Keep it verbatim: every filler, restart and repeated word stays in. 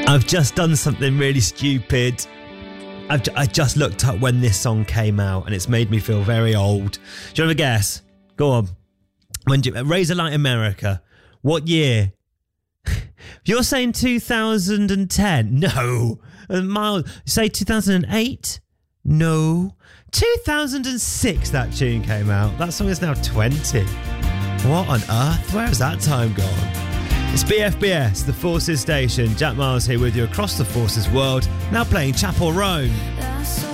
I've just done something really stupid. I've j- I just looked up when this song came out and it's made me feel very old. Do you have a guess? Go on. When do you, Razorlight America. What year? You're saying two thousand ten? No. Uh, Miles, say two thousand eight? No. two thousand six that tune came out. That song is now twenty. What on earth? Where has that time gone? It's B F B S, the Forces Station. Jack Miles here with you across the Forces world, now playing Chapel Roan.